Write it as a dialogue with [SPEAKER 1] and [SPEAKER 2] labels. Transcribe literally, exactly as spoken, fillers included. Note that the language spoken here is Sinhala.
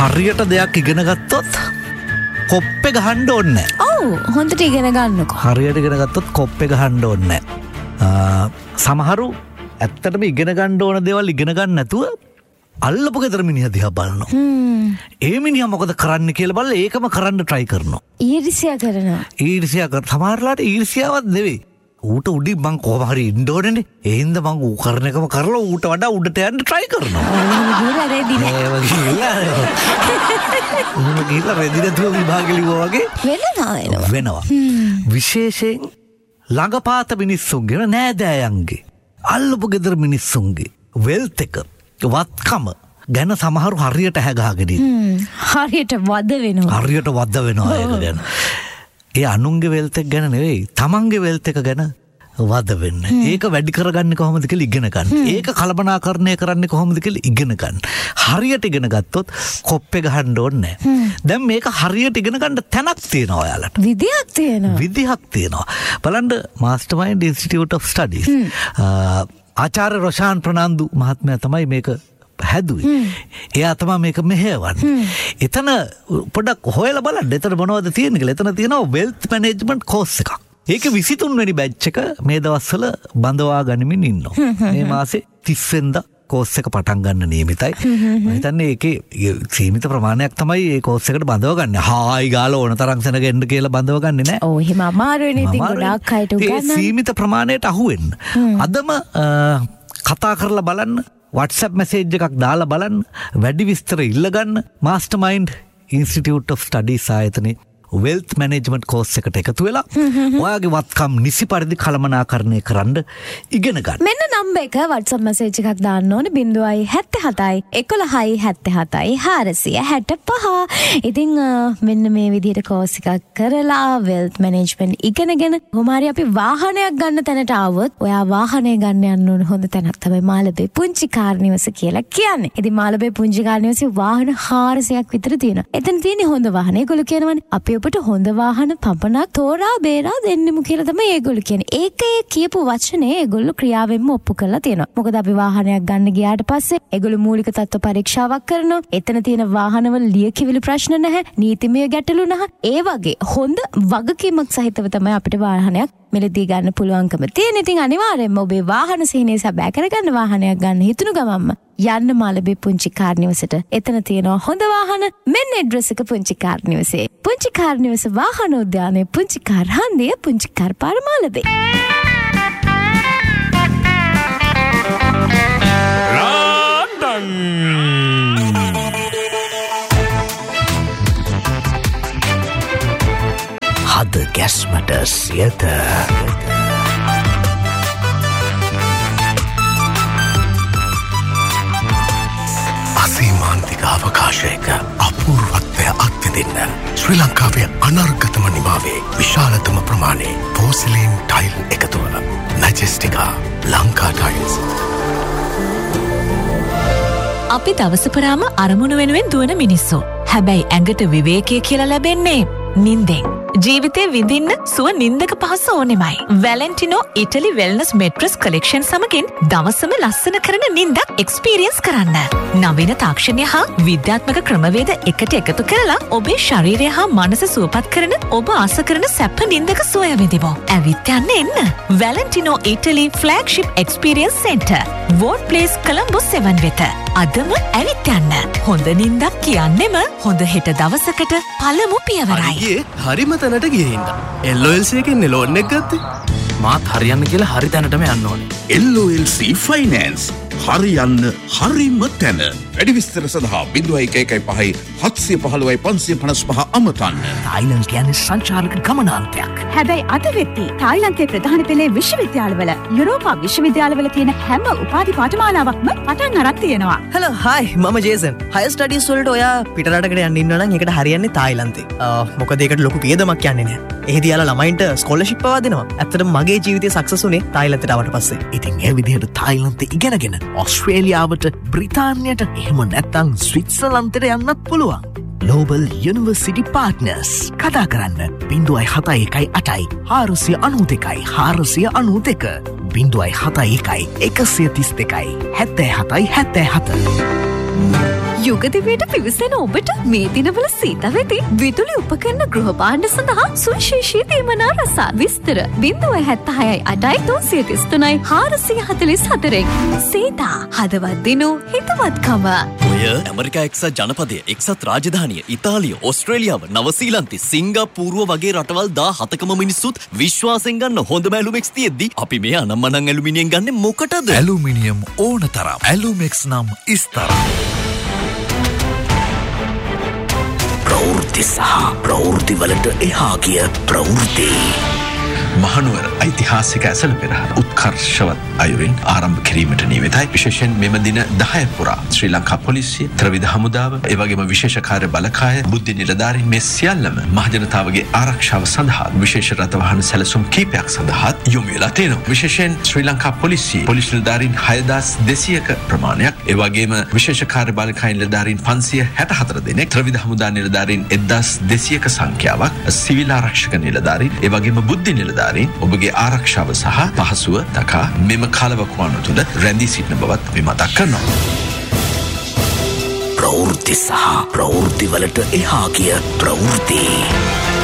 [SPEAKER 1] හරියට දෙයක් ඉගෙන ගත්තොත් කොප්පේ ගහන්න ඕනේ නැහැ.
[SPEAKER 2] ඔව් හොඳට ඉගෙන ගන්නකො.
[SPEAKER 1] හරියට ඉගෙන ගත්තොත් කොප්පේ ගහන්න ඕනේ නැහැ. සමහරු ඇත්තටම ඉගෙන ගන්න ඕන දේවල් ඉගෙන ගන්න නැතුව අල්ලපු ගෙදර මිනිහා දිහා බලනවා. ඒ මිනිහා මොකද කරන්න කියලා බලලා ඒකම කරන්න try කරනවා.
[SPEAKER 2] ඊර්ෂ්‍යා කරනවා.
[SPEAKER 1] ඊර්ෂ්‍යා කර සමහරලාට ඊර්ෂ්‍යාවක් නෙවෙයි. ඌට උඩින් මං කොහොම හරි ඉන්න ඕනේනේ. ඒ හින්දා මං ඌ කරන එකම කරලා ඌට වඩා උඩට යන්න try කරනවා.
[SPEAKER 2] ගිහලා රෙදි නෑ.
[SPEAKER 1] ඒව ගිහලා. ඌම ගිහලා රෙදි නැතුව විභාගෙ ලිව්වා වගේ
[SPEAKER 2] වෙනවා වෙනවා.
[SPEAKER 1] වෙනවා. විශේෂයෙන් ළඟපාත මිනිස්සුන්ගේ නෑදෑයන්ගේ අල්ලපු ගෙදර මිනිස්සුන්ගේ වෙල්ත් එක වත්කම ගැන සමහරු හරියට හැගහගෙන ඉන්නවා.
[SPEAKER 2] හරියට වද වෙනවා.
[SPEAKER 1] හරියට වද වෙනවා ඒක ගැන. ඒ අනුන්ගේ වෙල්ත් එක ගැන නෙවෙයි තමන්ගේ වෙල්ත් එක ගැන වද වෙන්න. ඒක වැඩි කරගන්නේ කොහොමද කියලා ඉගෙන ගන්න. ඒක කල්පනාකරණය කරන්නේ කොහොමද කියලා ඉගෙන ගන්න. හරියට ඉගෙන ගත්තොත් කොප්පේ ගහන්න ඕනේ නැහැ. දැන් මේක හරියට ඉගෙන ගන්න තැනක් තියෙනවා ඔයාලට.
[SPEAKER 2] විදියක් තියෙනවා.
[SPEAKER 1] විදියක් තියෙනවා. බලන්න Mastermind Institute of Studies. ආචාර්ය රොෂාන් ප්‍රනාන්දු මහත්මයා තමයි මේක හැදුවේ. එයා තමයි මේක මෙහෙවන්නේ. එතන පොඩක් හොයලා බලන්න. එතන මොනවද තියෙන්නේ කියලා. එතන තියෙනවා wealth management course එකක්. ඒක විසිතුන් වෙනි බැච් එක මේ දවස්වල බඳවා ගනිමින් ඉන්නවා. මේ මාසේ තිස් වෙනිදා කෝස් එක පටන් ගන්න නියමිතයි. මම හිතන්නේ ඒකේ සීමිත ප්‍රමාණයක් තමයි මේ කෝස් එකට බඳව ගන්න. හායි ගාලා ඕන තරම් සෙනග එන්න කියලා බඳව ගන්නේ නැහැ.
[SPEAKER 2] ඔව් එහෙම අමාරුනේ ඉතින් ගොඩාක් අයට උගන්නන්න.
[SPEAKER 1] ඒ සීමිත ප්‍රමාණයට අහුවෙන්න. අදම කතා කරලා බලන්න. WhatsApp message එකක් දාලා බලන්න. වැඩි විස්තර ඉල්ල ගන්න. Mastermind Institute of Studies ආයතනයේ wealth management course එකට එකතු වෙලා ඔයාගේ වත්කම් නිසි පරිදි කළමනාකරණය කරන්න ඉගෙන ගන්න.
[SPEAKER 2] මෙන්න නම්බර් එක WhatsApp message එකක් දාන්න ඕනේ ज़ीरो सात सात එකොළහයි හැත්තෑ හතයි හාරසිය හැට පහ. ඉතින් මෙන්න මේ විදිහට course එකක් කරලා wealth management ඉගෙනගෙන කොහොමාරි අපි වාහනයක් ගන්න තැනට ආවොත් ඔයා වාහනය ගන්න යන්න ඕන හොඳ තැනක් තමයි මාළඹේ පුංචි කාර් නිවස කියලා කියන්නේ. ඉතින් මාළඹේ පුංචි කාර් නිවසේ වාහන හාරසියක් විතර තියෙනවා. එතන තියෙන්නේ හොඳ වාහන. ඒගොල්ලෝ කියනවානේ අපි ඔබට හොඳ වාහන පපනක් තෝරා බේරා දෙන්නෙමු කියලා තමයි ඒගොල්ලෝ කියන්නේ. ඒක ඒ කියපු වචනේ ඒගොල්ලෝ ක්‍රියාවෙන්ම ඔප්පු කරලා තියෙනවා. මොකද අපි වාහනයක් ගන්න ගියාට පස්සේ ඒගොල්ලෝ මූලික තත්ත්ව පරීක්ෂාවක් කරනවා. එතන තියෙන වාහනවල ලියකියවිලි ප්‍රශ්න නැහැ, නීතිමය ගැටලු නැහැ. ඒ වගේ හොඳ වගකීමක් සහිතව තමයි අපිට වාහනයක් මෙලදී ගන්න පුළුවන්කම තියෙන. ඉතින් අනිවාර්යයෙන්ම ඔබේ වාහන සීනේ සබෑ කරගන්න වාහනයක් ගන්න හිතුණු ගමන්ම යන්න මාළඹේ පුංචි කාර් නිවසට. එතන තියෙනවා හොඳ වාහන. මෙන්න ඇඩ්‍රස් එක පුංචි කාර් නිවසේ. පුංචි කාර් නිවස වාහන උද්‍යානයේ පුංචි කාර් හන්දිය පුංචි කාර් පාර මාළඹේ.
[SPEAKER 3] රාතන්
[SPEAKER 1] හද ගැස්මට සියත
[SPEAKER 3] අසීමාන්තික අවකාශයක අපූර්වත්වය අත්විඳින්න ශ්‍රී ලංකාවේ අනර්ගතම නිමාවේ විශාලතම ප්‍රමාණයේ පෝසිලීන් ටයිල් එකතුව මැජෙස්ටිකා ලංකා ටයිල්ස්.
[SPEAKER 4] අපි දවස පුරාම අරමුණු වෙනුවෙන් දුවන මිනිස්සු. හැබැයි ඇඟට විවේකය කියලා ලැබෙන්නේ නිින්දෙන්. ජීවිතේ විඳින්න සුව නිින්දක පහස ඕනෙමයි. වැලෙන්ටිනෝ ඉටලි වෙල්නස් මෙට්‍රස් කලෙක්ෂන් සමගින් දවසම ලස්සන කරන නිින්දක් එක්ස්පීරියන්ස් කරන්න. නවීන තාක්ෂණය හා විද්‍යාත්මක ක්‍රමවේද එකට එකතු කරලා ඔබේ ශරීරය හා මනස සුවපත් කරන ඔබ ආස කරන සැප නිින්දක සුවය විඳිමු. ඇවිත් යන්න එන්න. වැලෙන්ටිනෝ ඉටලි flagship experience centre. Word place Colombo seven වෙත. අදම ඇවිත් යන්න. හොඳ නිින්දක් කියන්නෙම හොඳ හෙට දවසකට පළමු පියවරයි.
[SPEAKER 5] හරිම තැනට ගිහින්ද එල් ඔ එල් සී එකෙන් ලෝන් එක ගත්තේ. මාත් හරියන්න කියලා හරි තැනටම යන්න ඕනේ.
[SPEAKER 6] එල් ඔ එල් සී ෆයිනෑන්ස් හරියන්න හරිම තැන. වැඩි විස්තර සඳහා ज़ीरो एक एक पाँच सात एक पाँच पाँच पाँच පහ අමතන්න.
[SPEAKER 1] තායිලන්ත කියන්නේ සංචාරක ගමනාන්තයක්.
[SPEAKER 7] හැබැයි අද වෙද්දී තායිලන්තයේ ප්‍රධාන පෙළේ විශ්වවිද්‍යාලවල යුරෝපා විශ්වවිද්‍යාලවල තියෙන හැම උපාධි පාඨමාලාවක්ම පටන් අරන් තියෙනවා.
[SPEAKER 5] හෙලෝ හායි මම ජේසන්. හයර් ස්ටඩීස් වලට ඔයා පිටරටකට යන්න ඉන්නවා නම් ඒකට හරියන්නේ තායිලන්තේ. මොකද ඒකට ලොකු වියදමක් යන්නේ නැහැ. එහෙදී යාලා ළමයින්ට ස්කෝලර්ෂිප් පවා දෙනවා. ඇත්තටම මගේ ජීවිතේ සක්සස් උනේ තායිලන්තයට ආවට පස්සේ.
[SPEAKER 1] ඉතින් ඒ විදිහට තායිලන්තේ ඉගෙනගෙන ඔස්ට්‍රේලියාවට බ්‍රිතාන්‍යයට එහෙම නැත්නම් ස්විට්සර්ලන්තයට යන්නත් පුළුවන්. Global University Partners කතා කරන්න ज़ीरो सात एक आठ හාරසිය අනූ දෙකයි හාරසිය අනූ දෙක ज़ीरो सात एक එකසිය තිස් දෙකයි හැත්තෑ හතයි හැත්තෑ හත.
[SPEAKER 8] යුගදිවයට පිවිසෙන ඔබට මේ දිනවල සීත වෙති විදුලි උපකරණ ගෘහ භාණ්ඩ සඳහා සුවිශේෂී දීමනා රස විස්තර බිංදුව හැත්තෑ හයයි අටයි තුන්සිය තිස් තුනයි හාරසිය හතළිස් හතරෙන් සීතා හදවත් දිනු හිතවත්කම.
[SPEAKER 9] ඔය ඇමරිකා එක්සත් ජනපදය එක්සත් රාජධානිය ඉතාලිය ඔස්ට්‍රේලියාව නවසීලන්තේ සිංගප්පූරුව වගේ රටවල් දාහතකම මිනිස්සුත් විශ්වාසයෙන් ගන්න හොඳම ඇලුමෙක්ස් තියෙද්දි අපි මේ අනම්මනම් ඇලුමිනියම් ගන්න මොකටද?
[SPEAKER 3] ඇලුමිනියම් ඕන තරම්. ඇලුමෙක්ස් නම් ඉස්තරම්.
[SPEAKER 10] ප්‍රවෘත්ති සහ ප්‍රවෘත්ති වලට එහා ගිය ප්‍රවෘත්ති.
[SPEAKER 3] මහනුවර ඓතිහාසික ඇසළ පෙරහර උත්කර්ෂවත් අයුරින් ආරම්භ කිරීමට නියමිතයි. විශේෂයෙන් මෙම දින දහය පුරා ශ්‍රී ලංකා පොලිසිය, ත්‍රිවිධ හමුදාව, ඒ වගේම විශේෂ කාර්ය බලකාය, බුද්ධි නිලධාරීන් මේ සියල්ලම මහජනතාවගේ ආරක්ෂාව සඳහා විශේෂ රථ වාහන සැලසුම් කීපයක් සඳහා යොමු වෙලා තියෙනවා. විශේෂයෙන් ශ්‍රී ලංකා පොලිසිය පොලිස් නිලධාරීන් හයදාස් දෙසීයක ප්‍රමාණයක්, ඒ වගේම විශේෂ කාර්ය බලකාය නිලධාරීන් පන්සිය හැට හතර දෙනෙක්, ත්‍රිවිධ හමුදා නිලධාරීන් එක්දාස් දෙසීයක සංඛ්‍යාවක්, සිවිල් ආරක්ෂක නිලධාරීන්, ඒ වගේම බුද්ධි නිලධාරීන් ඔබගේ ආරක්ෂාව සහ පහසුව දකා මෙම කාලවකවානුව තුළ රැඳී සිටින බවත් අපි මතක් කරනවා.
[SPEAKER 10] ප්‍රවෘත්ති සහ ප්‍රවෘත්ති වලට එහා ගිය ප්‍රවෘත්ති.